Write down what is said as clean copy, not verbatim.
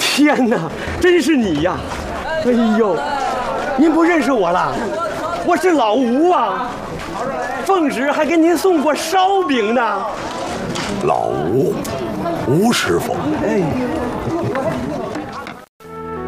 天哪，真是你呀！哎呦，您不认识我了？我是老吴啊，奉旨还给您送过烧饼呢。 老吴，吴师傅。 哎，